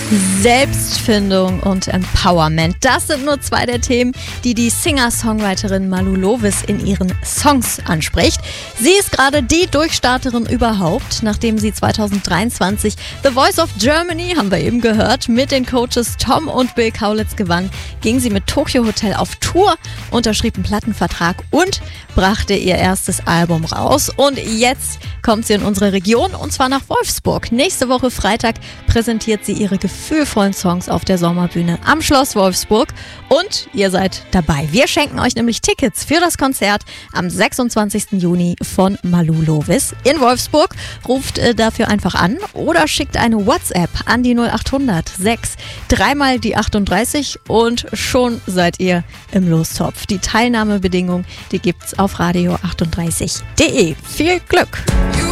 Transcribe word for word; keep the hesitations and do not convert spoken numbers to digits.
Selbstfindung und Empowerment. Das sind nur zwei der Themen, die die Singer-Songwriterin Malou Lovis in ihren Songs anspricht. Sie ist gerade die Durchstarterin überhaupt, nachdem sie zweitausenddreiundzwanzig The Voice of Germany, haben wir eben gehört, mit den Coaches Tom und Bill Kaulitz gewann, ging sie mit Tokyo Hotel auf Tour, unterschrieb einen Plattenvertrag und brachte ihr erstes Album raus. Und jetzt kommt sie in unsere Region, und zwar nach Wolfsburg. Nächste Woche Freitag präsentiert sie ihre gefühlvollen Songs auf der Sommerbühne am Schloss Wolfsburg. Und ihr seid dabei. Wir schenken euch nämlich Tickets für das Konzert am sechsundzwanzigsten Juni von Malou Lovis in Wolfsburg. Ruft äh, dafür einfach an oder schickt eine WhatsApp an die null acht hundert sechs dreimal die achtunddreißig und schon seid ihr im Lostopf. Die Teilnahmebedingungen, die gibt's auf radio achtunddreißig punkt de. Viel Glück!